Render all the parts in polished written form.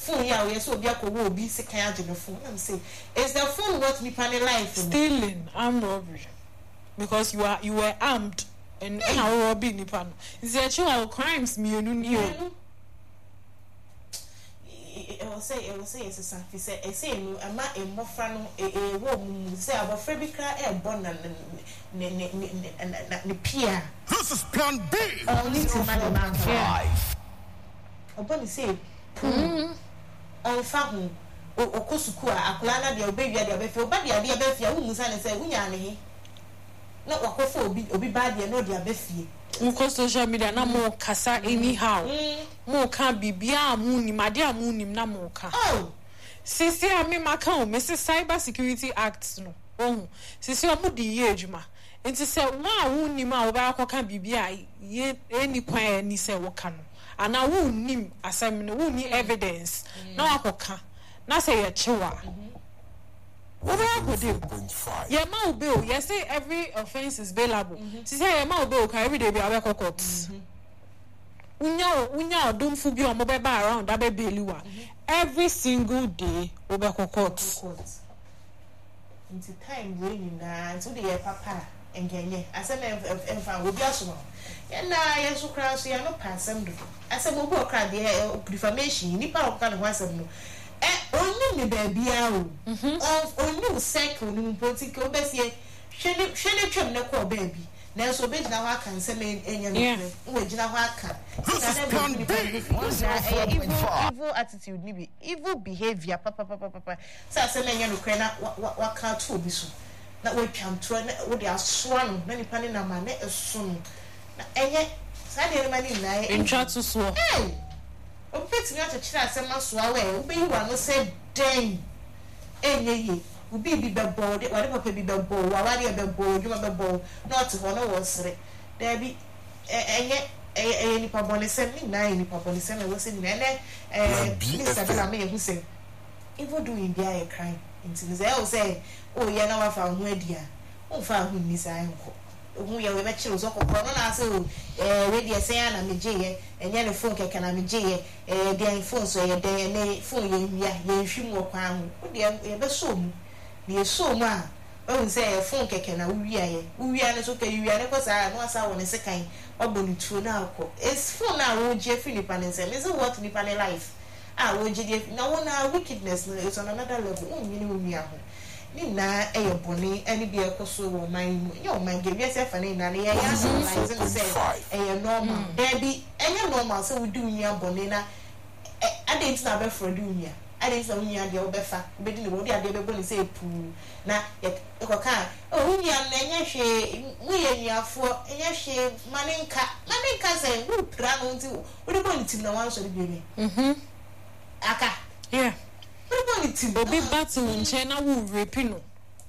phone here we so bia ko wo obi sekan age the phone am say is the phone what me pan life stealing armed robbery because you were armed and how robbing ni pan is actual crimes me enu ni o I will say it's a safi say I say no ama e mofra no wo mu say abofra bi kra e bon na ne pia this is plan B only to man man 5 oboni say on fa hu okosuku akola na de obewia de obefi obade ade obefi a wo musa ne say wunya ne he na wakofo obi ba de no de abefie Because social media na mo kasa anyhow. Mo kan bibia amunim ade amunim na mo ka. Oh. Sisi ami maka o Mrs. Cyber Security Act no. Oh. Sisi o mo di ye adwuma. Enti se wa awunim a wo ba akoka bibia ye eni kwan ni se wo ka no. Ana wunim asem no wuni evidence. Na akoka. Na se ye chewa. Yeah, ma bill. Yes, say every offense is bailable. She say yeah, ma bill. Every day be away court. Unya don't fubi or mobile bar around that be bailiwa. Every single day obe court. Into time when na so the papa engenye. Asem emfa obi aso. Ya na yesu kra so ya no pasem do. Asem obi okra de defamation ni pa okra no asem no. Only me baby of only cycle ni political obese hwene twem ne ko baby na so be gina ho aka nsem enya no we gina ho aka evil attitude ni bi evil behavior papa sa se na enya no kre na waka to obi so na we twantro na we dia soa no na nipa ne na ma na eso no na enye sa de ma ni na entwa to so Opeti na chira asema so awe obi wa no se den enye obi bi bebo de wade papa bi bebo wa wade bebo djuma bebo not ho no wo sere da bi enye ni pa bonisem ni na ni pa bonisem na wo se ni na ni sabela me hu se even do in dia crime into say o say o ye na wa fa hu adia o fa hu ni sai nko ohun ye we be chiro zo kokoro no na say we dey say na meje ye enye ne phone keke na meje ye dey phone so ye dey ne phone ye wia ye hwim wo kwa hu o dey ye be so mu ne so mu a o say phone keke na wia ye wia ne so ka wia ne ko sa no asa won se kan oboni tuo na akọ is phone na wo je Philip and say is what ni pan life wo je dey na wona wickedness is on another level o nyini wo wia ho ni na boni ani bi ekoso wo man mu yo man ge bi se fa ni na ye ya so like say normal there be normal so we do nya boni na adent na be for do nya adent na nya de obefa be di ne wo de ade be boni say pu na ye ko ka nya na nya hwe mu ye nyafo nya hwe maninka say wo pra no nti wo de boni tim na wan so de bi aka yeah Obi battle nche na wo rape no.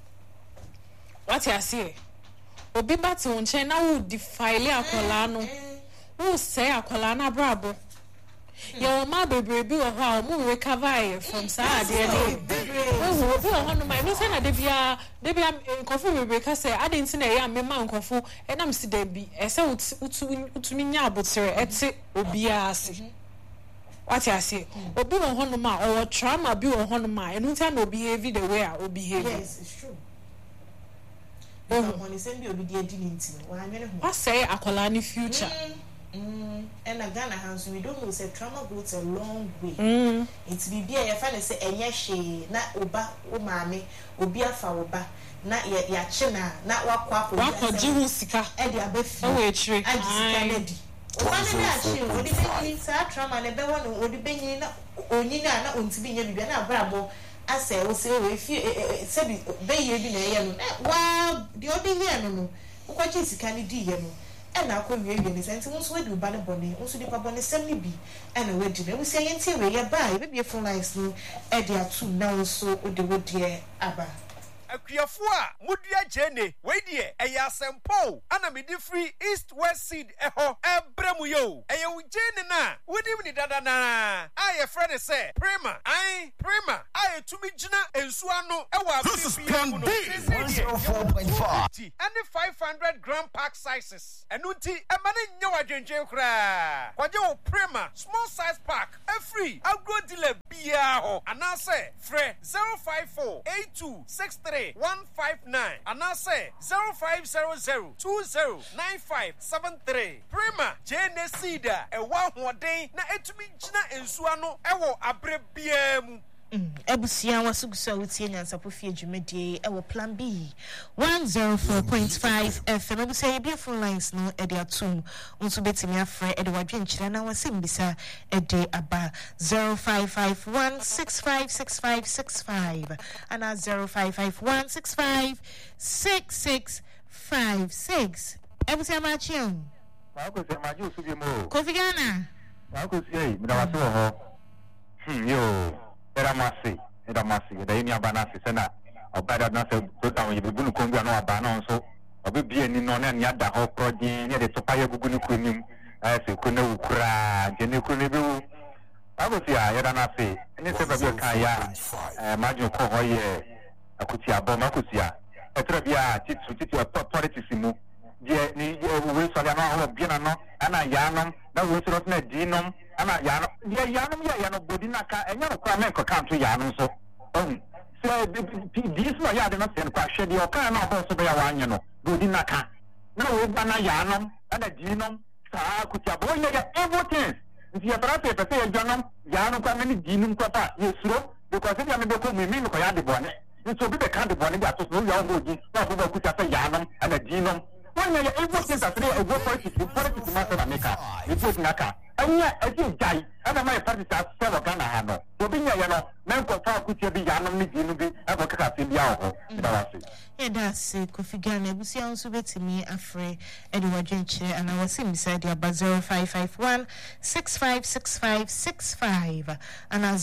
What you say? Obi battle nche na wo defile akola no. Wo say akola na brabo. Your ma bebre bi wo ho mo recover from sad dey. Wo obi wo no my no say na de bia nkofo bebre ka say adenti na ya me ma nkofo e na msi da bi e say utumi nya abotere ete obi ase. What you say? Obi won honoma or trauma bi won honoma enu ntia no behave the way I behave. Yes, it's true. When you send obi dey di nti no wa nwene ho. What say akola ni future? And a Ghana house we don't know say trauma goes a long way. It's be a fa say enye hwe na oba o maame obi afa oba na ya chena na wakwa ko. Wakwa ji hu sika. E dey abafi. O we chire. Ai. One na achi odi benyi sa trauma na be won odi benyi na onyi na ontibi nya bibia na abrabo ase o se o efi se bi be ye bi na ye no wa de odi here no ukwachi sika ni di ye no e na akọ wie ni senti won so we di ba ne bone won so di pa bone sem ni bi e na we di na we se ye ntie we ye ba e be full life no e de atu na so odi wo de aba Akuafo a mudua jene we die eya sempo ana me di free east west seed eho ebremu yo eya u jene na wodim ni dada na aye friend say prima a etumi gina ensu ano ewa This is Plan B 104.5 and 500-gram pack sizes enunti emane nya wadwenchen kra kwaje wo prima small size pack free agro dealer bia ho anase fre 05482631159 anase 0500209573 prima jene sida ewa hoden na etumi gina ensu ano ewo abre bia mu Ebusia wasugusa utie nyansapo fie dwumadie ewo Plan B 104.5 FM. Ebusia beautiful lines no ede atum unso betimi afre ede wadwenkyira na wasembisa ede aba 0551656565 ana 0551656656. Ebusia machio Akusia maju subimo Kofi Ghana Akusia mdawaso ho yo Eramasi, da yini abanasi sena obada na se tota wo yibu nu kongu na abana nso obi ni no na nya da ho projin ne de topa ye gugu ni kunim se ko na ukura je ne ko ne bi wu agosia yera na se ni se ba bi ka ya maju ko ho ye akuti abo makusia etra bia titi politics mu je ni we so ya na ho bi na no ana ya no na we so na dinom ana ya no bodi naka enya no kwa men ko kanto ya no so so this no ya de no sen kwa hwede o kan na ho so be ya wanye no bodi naka na we ba na ya no ana dinom sa kutia bo ya everything nti ya trate pe se ya janom ya no kwa meni dinom kwa pa yesuro because if ya me be ko mi ko ya de bone nti obi be kan de bone ya to so ya ho ji na so ba kutia se ya no ana dinom when you everything that say a go politics matter na make it is naka anya ati jai ana my party sa sell Ghana ha no obi nya ya no men ko fa kutia bi ya no ni dinu bi abo kaka se bia ho da wase that's Kofi Ghana ebusia nso betimi afre ede wadwenkyire ana wasimisa de aba 0551656565 ana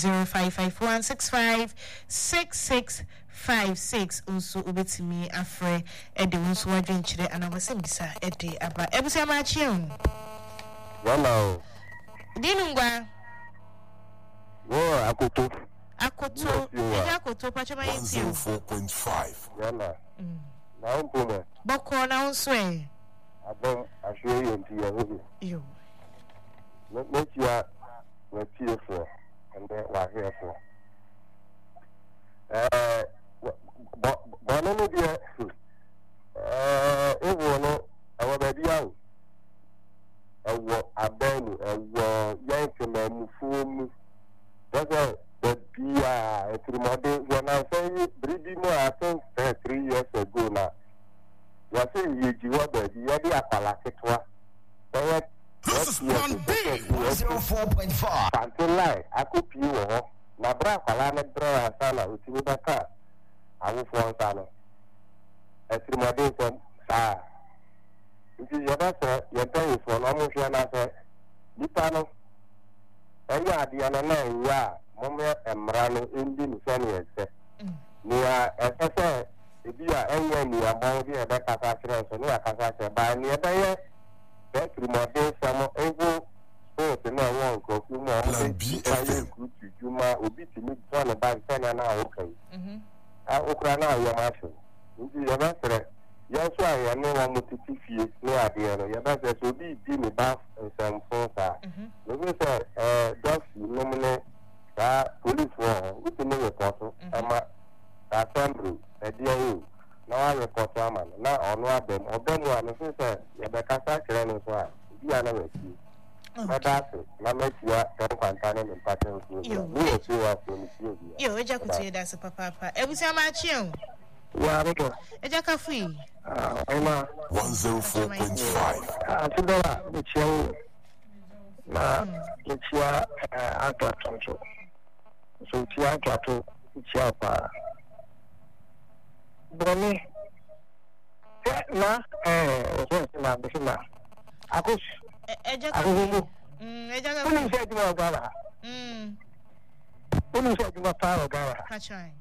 0551656656 unso ubetimi afre ede unso wadwenkyire ana wasimisa ede aba ebusia machio wala dinungwa wo akoto eja akoto pachama yenti 104.5 wala na umpume boko na unso abon ahwe yenti ya hobi yo no tia wa tie for and wa here for bono no dia ewo no awa baby awo ewo abenu ewo yankema mufumu that's the bia etrimode when I say bribi mo I think 3 years ago na ya say yejiwa baby ya di apala ketwa This is Plan B 104.5 something like akopi wo na bra apala na bra asana otimi baka awufo nsano etrimode so sa nti yaba so yɛntɛn so na mo hwɛ na sɛ nipa no ɛnyɛ adeɛ no na ɛnyɛ mɔmɛ mmara no ndi ne sɛ ne ɛsɛ nea ɛsɛ sɛ ebi a ɛnyɛ nnuabɔn bi a ɛbɛkasa kyerɛ so ne akasa kyerɛ baa ne ɛbɛyɛ bɛtirimɔden sɛm ɛho sport na ɛwɔ nkurɔfo mu a wɔbɛyɛ nkurutu dwuma obi tumi bɔ ne ba sɛnea na awoka yi wokora na ayɔm ahwɛ nti yɛbɛserɛ yɛnso a yɛne wɔ mo tete fie ne adeɛ no yɛbɛsɛ sɛ obi di ne ba nsɛmfo saa ebi sɛ dɔfi nom ne saa policefoɔ hɔ wotumi repɔto ama saa assembly ɛdeɛ yi na wɔarepɔto ama no na ɔno abɛm ɔbɛmu a no so sɛ yɛbɛkasa kyerɛ no so a obi a na watie mɛda ase na mɛkyia tɛnkwanta ne ne mpatɛ nsuo ne yɛ fie wɔ aseɛ ne fie bia yo eja kutie da se papa ebusia machio ya rodo eja kafui Aima 104.5 Atibela bichia na bichia atwatonto so tia atwato bichia pa Broni na na bisima akos eja akos eja unu kafui se dimo gara unu se dimo pa gara pachai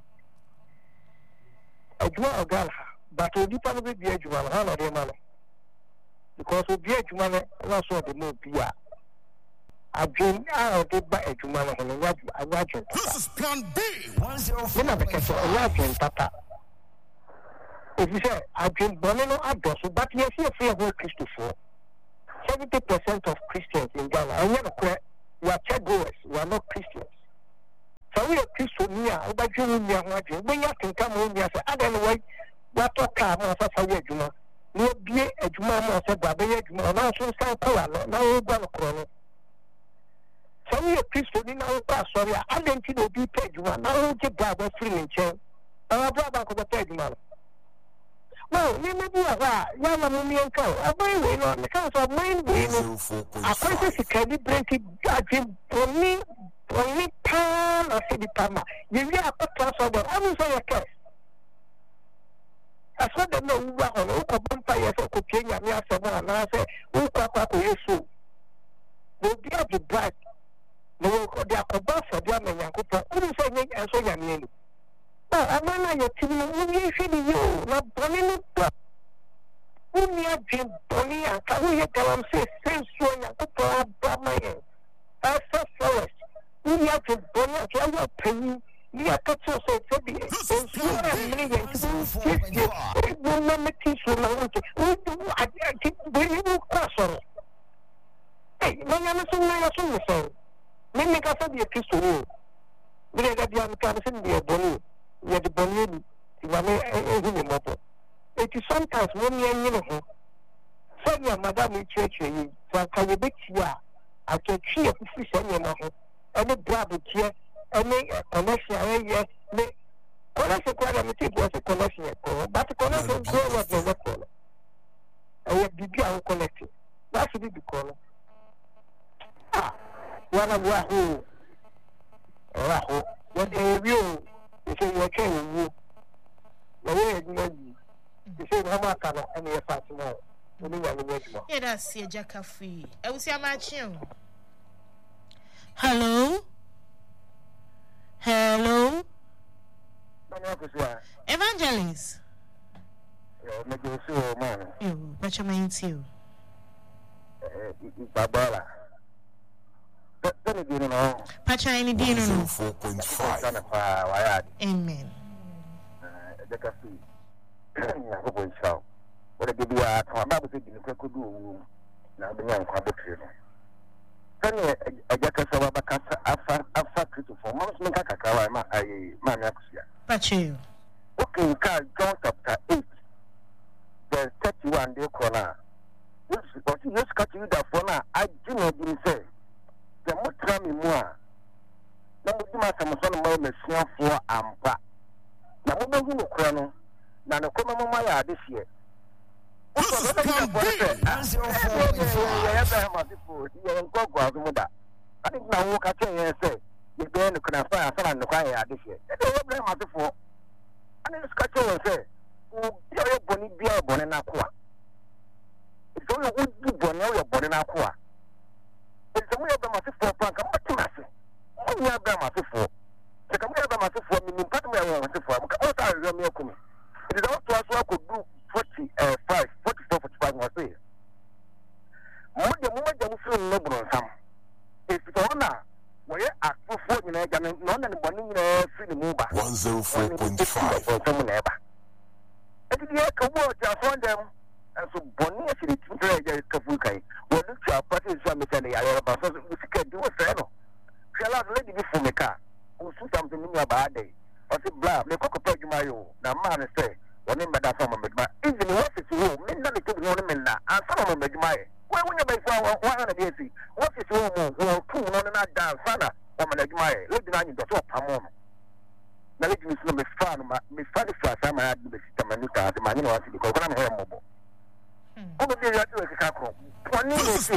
adwuma ogala but odipa no be adwuma no ha na de ma no because obi adwuma no na so de mo bia adwin a ɔde ba adwuma no ho no adwin This is Plan B. na bɛkɛsɛ ɔyɛ adwin papa ɛfi sɛ adwin bɔne no adɔ so but yɛsi ɛfiri ɛho kristofoɔ 70% of Christians in Ghana ɛnyɛ nokorɛ we are churchgoers we are not Christians so we are Christians a wobɛdwe wo nnua ho adwin wobɛnya tenka ma wo nnua sɛ adɛn no watɔ kaa ma ɔsɛ fa yɛ adwuma na wabie adwuma ma ɔsɛ ba bɛyɛ adwuma ɔna nso nsan kɔla no na wogua no korɔ no sɛ woyɛ kristoni na wokɔ asɔre a adɛn nti na obi pɛ adwuma na wogye bra bɛfiri ne nkyɛn na wabra ba nkɔbɛpɛ adwuma no well nneɛma bi wɔ hɔ a yɛama mo mmiɛnka o aban wei no meka sɛ ɔman wei no akwan sɛ sikani berɛ nti adwen bɔne paa na sɛ nipa ma yɛwie akɔtra sɔ dɛ ɔno sɛ yɛ kɛs asɔ dɛm na owuwa hɔ no wokɔbɔ mpa yɛ sɛ kɔpie nyame asɛm anaasɛ wokɔ akɔyɛ so na obi agye bribe na wɔde akɔbɔ afɔde ama nyankopɔn wonim sɛ ɛnyɛ ɛnso nyame ani ama na yɛtim no womiɛhwɛ ne yɛ o na bɔne no ba womi adwen bɔne anka woyɛ dawam sɛ sɛnsuo nyankopɔn aba ma yɛn ɛsɛ forest womi adwen bɔne anka ɛwɔ panyin ne yɛkɔtɔ sɛ sɛbi nsuo a mmene yɛn nti wosiesie woma mete so na wonte bɔne wokɔ asɔre na nyame so na yɛ so ne sɛ memeka sɛ deɛ kristo wo mene da bia meka no sɛ nedeɛ bɔne yɛde bɔne ani nti nyame ɛhu ne mmɔbɔ enti sometimes wɔmmea nyene ho sɛnea madam kyerɛkyerɛ yi sɛ anka yɛbɛtie a akatwi yɛ fifiri sɛ nneɛma ho ɛne braboteɛ ɛne connection a ɛyɛ ne connection koraa da mete boɔ sɛ connection yɛ kɔɔ but connection go wɔ de ɛyɛ kɔɔ no ɛyɛ biribi a wo connect baase bi bi kɔɔ no wana waho yɛde ɛwi o ɛsɛ yɛtwɛ ɛwu na wɔyɛ adwuma yi ɛsɛ nneɛma aka no ɛne yɛfa asɛm a ɔne nyame no adwuma yɛda aseɛ gyaka firi awusia maakye o hello evangelist mɛgye so wɔ ma no bɛkyɛ manti o babala Pachai ni dino no 4.5 amen deka fi na ko boy shaw wala de biya to ba bu se dinu ko du wu na be nyan kwa betre no kane ajaka sawa bakasa afa kristo fo mo so nka kakawa ma ayi ma na kusia Pachai okay ka John chapter 8 verse 31 de kona yes ka ti da fo na ajino bi se the mutra mi mu a na mo dima samoso no ma mesiafo ampa na mo behu no kura no na ne koma mo ma ya ade hie o so no be ya bo se ya ba ma tipo ya nkogwa azu mu da ade na wo ka chen yen se ye be no kuna fa asara no kwa ya ade hie e de wo bre ma tipo ade ska chen se o bi o boni bia boni na kwa so yo wo di boni o boni na kwa so we have my sister plan come back to us we have my sister so come we have my sister me part me my sister am o ta re me ko me it is not to us we could do 45 44 45 was say mo de mo film no bro sam if to na we akofo nyina ga no na ne boni nyina fi ne mu ba 104.5 so mo na ba e di e ka wo ja fon dem so boni e siri tintre ja ka fu kai wo lu twa party so me tell ya ba so we can do say no kala lady bi fu me ka o su something ni ba dey o si bla me ko pa djuma yo na ma ne say woni me da so ma me djuma even what is wo me na le to no me na an so ma me djuma e wo wo nya ba so wa na dey si what is wo mo wo tu no na da sana o ma djuma e lady na nyi do so pa mo no na lady mi so me fa no ma me fa ni fa sa ma ya de si tamani ka ma ni no wa si ko na me he mo bo o be ya tu e ka ko poni ni si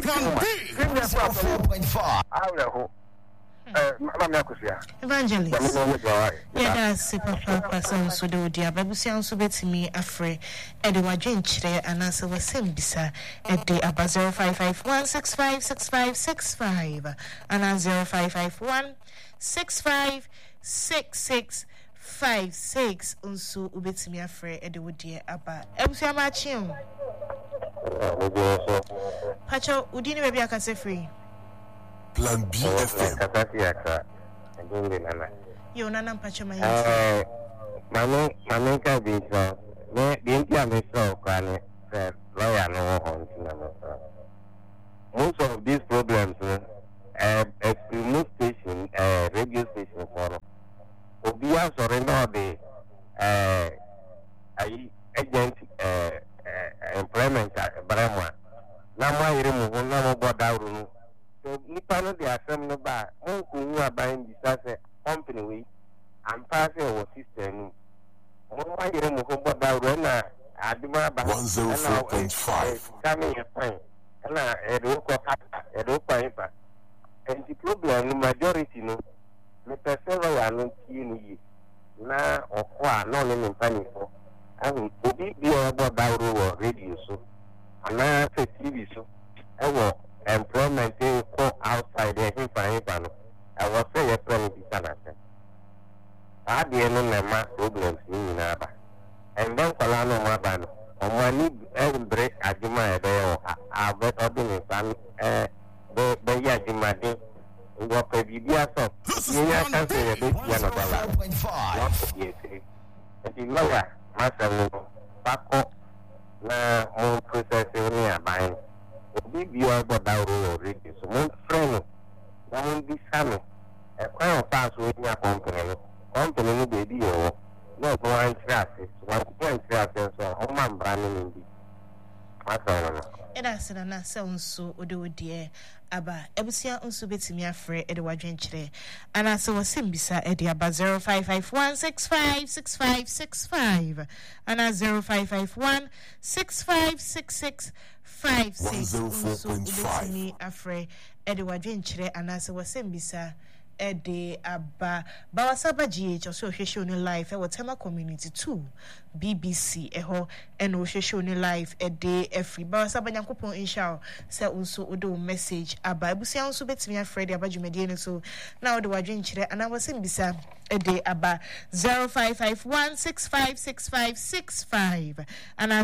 evangelist yes papa so do dia babusia nso betimi afre e de wadwen kire anase wasem bisa e de aba 0551656565 ana 0551656656 nso ubetimi afre e de wodie aba ebusia ma chim Pacho, udini baby akase free. Plan B FM. You nana mpacho my Mama can be so. The India may so can lawyer no most of these problems, remote station, radio station for Obia surrender the agent employment at Brahma. Now, my remove one about down. So, Nipano, the assembly bar, who are buying this company with and passing our system. My remove about down. I do my 104.5. Coming a point. And the problem, majority, no, the person I don't see now or qua, no, in panic for. And to be about that radio, so, and now say TV, so, I will employment go outside the him. I was say a plan to Canada. I didn't know my problems in Naba. And then Colano Mabano. On my need break at the Maya, I bet ordinary family, the Yajimadi, what a video of the lawyer, Master Paco, now more processing nearby. The big view about Dauro reaches one friend, one be Sammy, a crown pass with your company, baby, no one traffic, 1 traffic, so home branding in the Edasana sounds so odo dear aba ebusia unso betimi afre ede wadwenkyere ana so wasimbisa ede aba 0551656565 ana 0551656656 unso betimi afre ede wadwenkyere ana so wasimbisa ede aba bawasaba GH also hwehwe on live e Wotema community 2 BBC eho eno hwehwe on live ede every bawasaba nyankopon inshallah say unso odo message aba ebusia unso betimi afredi aba dwumade no so na odo wadwenkyere ana wasimbisa ede aba 0551656565 ana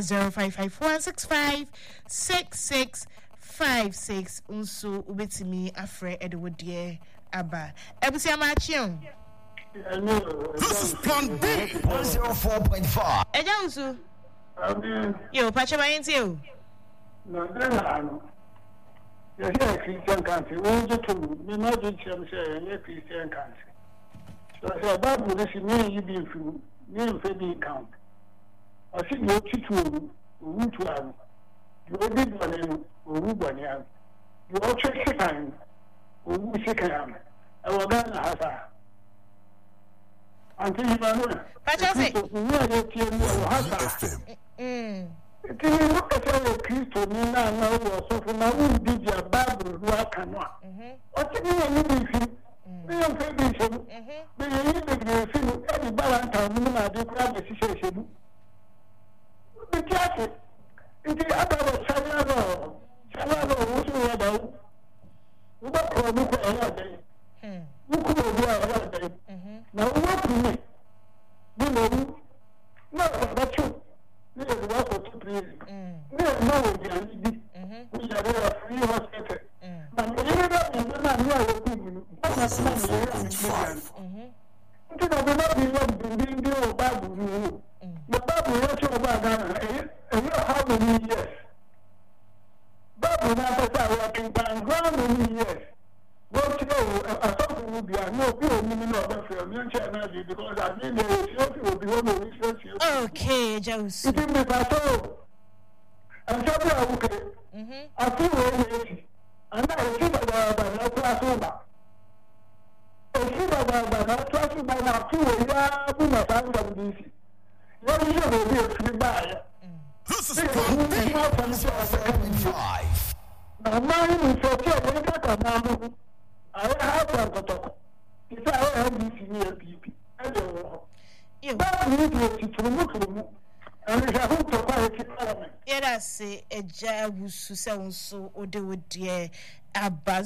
0551656656 unso ubetimi afre ede wodie Abba. Ebusia Machion. This is Plan B 104.5. Ejansu. Yo, Pacha Bayintio. No, no. You're here, Christian country. We just to me, not just say, Christian country. So I said, Bible, this is me, you be through, me, Fedi count. I see you to root one. You will be one, one, you all check the time. We second I will go to Hasa. Until you know. Pacha It is not a Christo, Nina, now, so for now, we did your Bible, who I cannot. What do you mean? We don't pay this. We need to feel every balance of Nuna, the crab situation. The jacket. It is about Salado, who's about. Look at a day. Look at a day. Now, what do you mean? You know, no, that's true. This is what to please. No, we are free hospital. But we are not in the man who are working. Until I will not be long to be in the Bible. The Bible is about Ghana. And you how many years? Bible now working ground many years. Go to something will be no meaning of the film. Because I mean, will be one of these. Okay, Jose. It is my battle. And so I okay. I feel very and I see that I class over. I see that I class over now. 2 years, we must have this. What is your free buyer? This is Plan B 104.5. Now, mine is for I have one to talk. If I have this near people, I don't know. That need to look at them. And if I hope to buy a parliament. Yes, a Jawu so ode dear Abba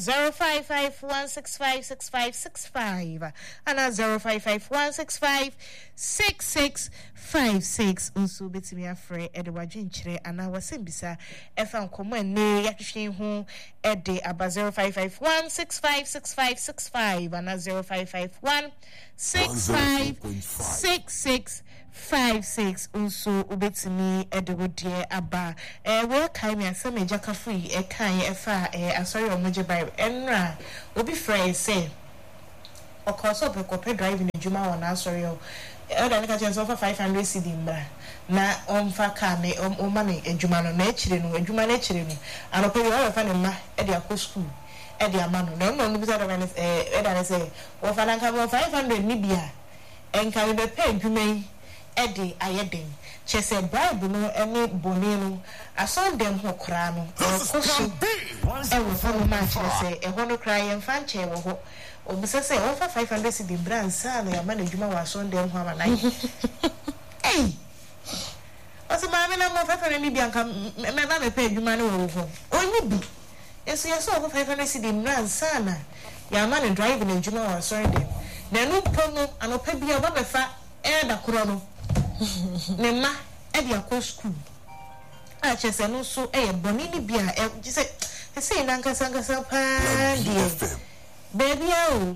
0551656565 and 0551656656 unso betimi afre edwadwe nkyere ana wasembisa efa nkomo ene yahwehwe hu ede Abba 0551656565 and 0551656656 unso ubetimi edewodie Abba we kai me asem ejaka free e kan efa asori omoje bai enra obi frey say okoso be kope driving ejuma won asori o oda nika chance offer 500 cedi mbra na omfa ka me o mane ejuma no na echire no ejuma na echire no anope yo fa ne ma e de akọ school e de amano na no bi sada na e da na say o fa na ka 500 ni bia enka be pay ejuma yi e de ayeden chese bribe no ene boni no asondem ho kra no kosu e wo fa no ma chese e ho no kra ye mfa nche wo ho obisa say offer 500 cedi brand sa na ya ma na ejuma wa asondem ho ama nai eh ose ma me na mo 500 ni bia nka me ba me pay ejuma no wo ho onyi bi eso ya so offer 500 cedi brand sa na ya ma na drive na ejuma wa asondem na no pono anopa bia ba be fa e da kro no ne ma e dia ko school a chese no so e boni ni bia e say na nkasa pa die baby o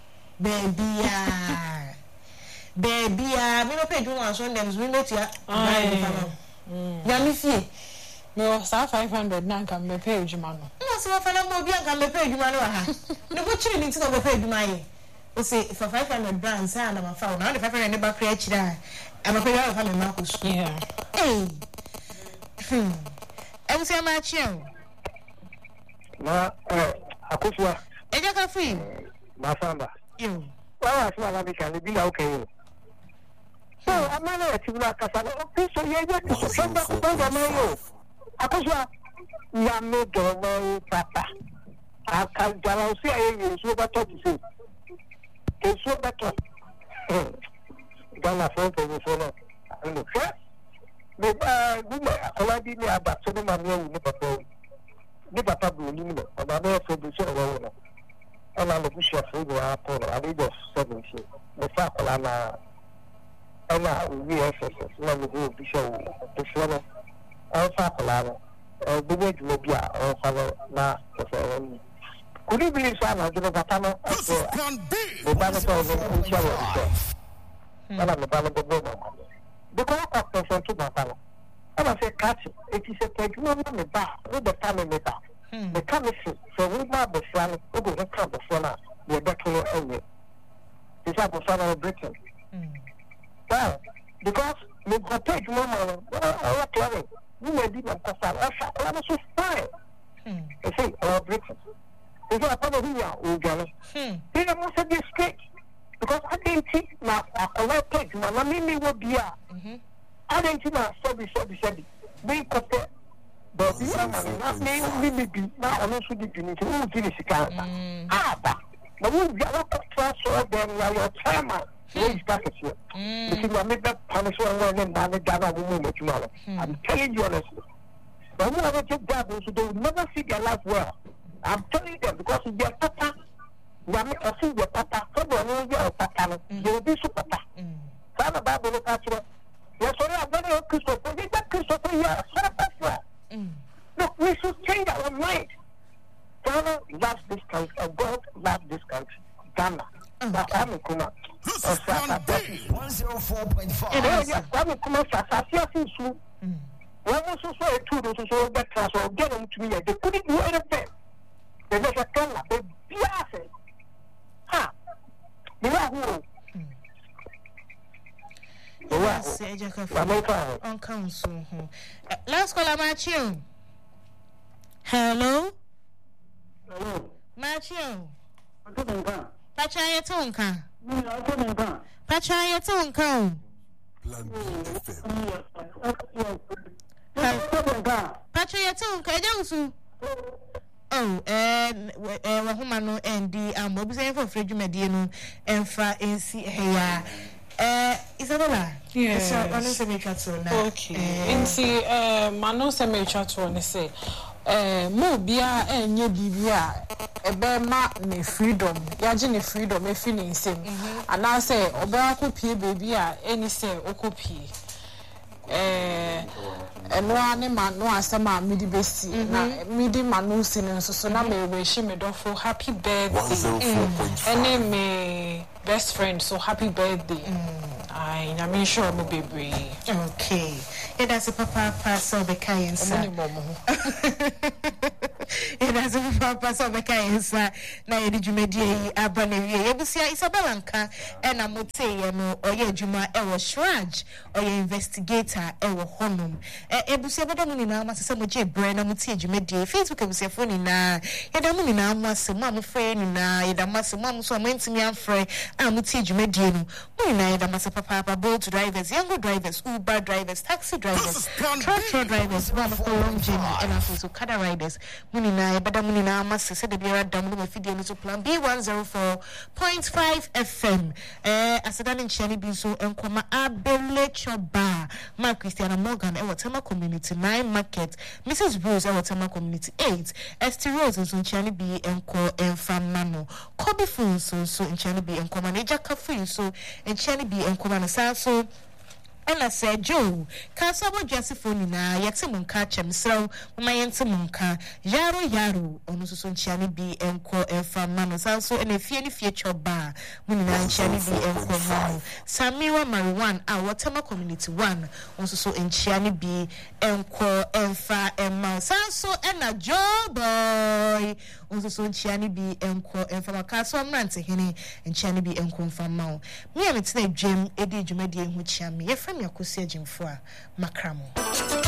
baby me no pay you one so them we met ya ya mi fie me o sa 500 na nka me pay you man no so fa na mo bia nka me pay you man ha ne go chiri ni ti go pay you man o say for 500 brands na ma fa na 500 ne ba kra chira I'm a player of a Marcus. Yeah. Hey. I'm saying, my child. Ma, Akuswa. I got a free. Masamba. You. Well, I saw that can be okay. So, I'm not a Tula Casano. So, you get to send up over my Akuswa. Yame Domo Papa. I can't say you so better to say. It's so better. Ghana phone for phone and the first already me about so many money ni papa bu ni no about there for the show no and I look share for the apple I need just 70 the fact na we FSS na we go be show the show all fact la the way to be all follow na could you believe so na the papa no the papa so the show Nana me bala go go because I confront to Bafalo. I say catch it is a page no me ba with the time me ba the coming so we ma be flan we go come the flan we be to anyway this is for Britain well because me go page no man I tell you may be my pastor I so fine I say Britain is a problem here we go here must be straight because I didn't think now I page na me will be I didn't think now so be we got but you are me be now I also be to finish can but we got a transfer them your time is back here if you make that punishment when then Ghana woman tomorrow I'm telling you honestly but who ever take that so they will never see their life well I'm telling them because their papa Yami osi your papa, so they know your papa. You will be super papa. Father Bible will catch you. Yes, sorry, I'm going to Christopher. We got Christopher here. Look, we should change our mind. Ghana loves this country, and God loves this country. Ghana. That's how we come out. 104.5. Kwame Kuma Sasasia Sinsu. One was also a two to get transfer, get them to me. They couldn't do anything. They never come. They biase. On council. Last call, Matthew. Hello, Matthew. Pachaya Tonka. Pachaya Tonka. Pachaya Tonka. Johnson. Oh, wahumano and the observe for Freddy Mediano and Fra NC here. Isabella, yes, okay. NC Mano Semi Chat one say mo bia enye bibia ebe ma ne freedom yaje ne freedom e fi ne nsem ana say oba kopie baby a eni say okopie eno ane ma no asema midi besi na midi manu sine so na me wish me dofo happy birthday ene me best friend so happy birthday I am sure mo baby okay it does a papa so the kind it does a papa so the kind na ye djumedie abanewie yebusia Isabella nka na mote no oye djuma e wo shraj oye investigator e wo honum ebusia bodamu ni na masese mo je bre na mote djumedie Facebook ebusia phone na yedamu ni na amasemu amfre ni na yedamasemu amso amantimi amfre amote djumedie no mo na yedamase papa boat drivers young drivers Uber drivers taxi drivers truck drivers one for long journey and also kada riders muni na bada muni na amasese de biara dam no mafidie no so plan B104.5 FM asedane nchiani bi so enkoma abele choba ma Christiana Morgan e Watama Community 9 Market Mrs Rose e Watama Community 8 ST Rose so nchiani bi enko enfama no Kobe Fun so nchiani bi enkoma na Jakafu so nchiani bi enkoma na so ela say Joe kasabo dwasefo ni na yete munka chemsrew mama yente munka yaro onu so nchiane bi enko enfama no so ena fie ni fie choba muni na nchiane bi enko ma Samiwa Mariwan a Watama Community 1 onso so nchiane bi enko enfa emma so ena Joe boy onso so nchiane bi enko enfama kaso mrante hene nchiane bi enko enfama me am tena dwem edi dwumadi ehu chiame me akosi agimfo a makramo